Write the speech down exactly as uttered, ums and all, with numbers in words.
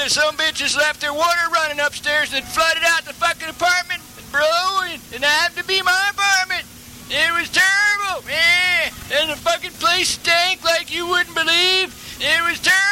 the some bitches left their water running upstairs and flooded out the fucking apartment, bro, and, and I happened to be my apartment. It was terrible, yeah, and the fucking place stank like you wouldn't believe. It was terrible.